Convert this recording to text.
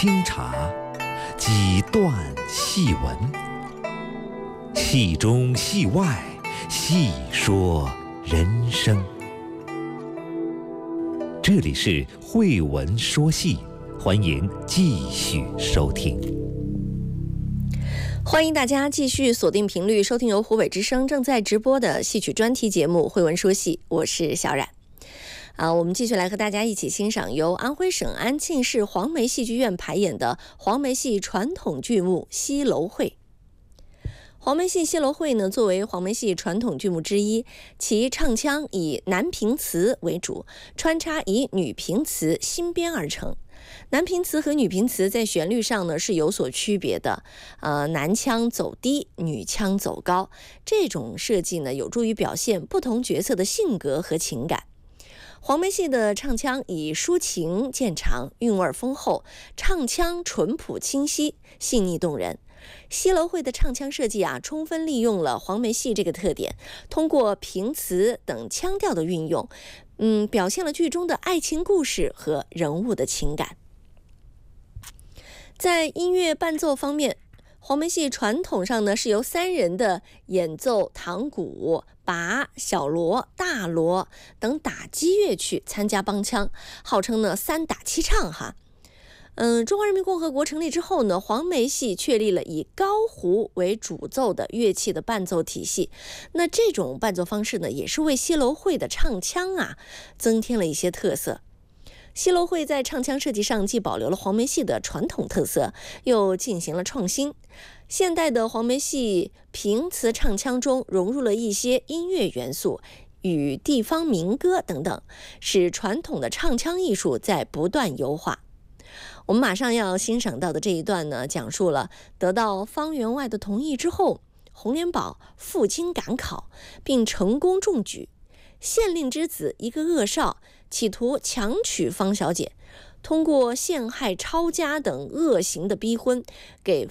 清茶，几段戏文，戏中戏外，细说人生。这里是慧文说戏，欢迎继续收听。 欢迎大家继续锁定频率收听由湖北之声正在直播的戏曲专题节目《慧文说戏》，我是小冉。我们继续来和大家一起欣赏由安徽省安庆市黄梅戏剧院排演的黄梅戏传统剧目《西楼会》。黄梅戏《西楼会》呢，作为黄梅戏传统剧目之一，其唱腔以男频词为主，穿插以女频词新编而成。男频词和女频词在旋律上呢是有所区别的，男腔走低，女腔走高。这种设计呢，有助于表现不同角色的性格和情感。黄梅戏的唱腔以抒情见长，韵味丰厚，唱腔淳朴清晰，细腻动人。西楼会的唱腔设计充分利用了黄梅戏这个特点，通过平词等腔调的运用，表现了剧中的爱情故事和人物的情感。在音乐伴奏方面，黄梅戏传统上呢是由3人的演奏堂鼓、拔、小锣、大锣等打击乐曲参加帮腔，号称呢3打7唱哈。中华人民共和国成立之后呢，黄梅戏确立了以高胡为主奏的乐器的伴奏体系。那这种伴奏方式呢，也是为西楼会的唱腔增添了一些特色。西楼会在唱腔设计上既保留了黄梅戏的传统特色，又进行了创新。现代的黄梅戏平词唱腔中融入了一些音乐元素与地方民歌等等，使传统的唱腔艺术在不断优化。我们马上要欣赏到的这一段呢，讲述了得到方员外的同意之后，洪连宝赴京赶考，并成功中举。县令之子一个恶少企图强娶方小姐，通过陷害抄家等恶行的逼婚，给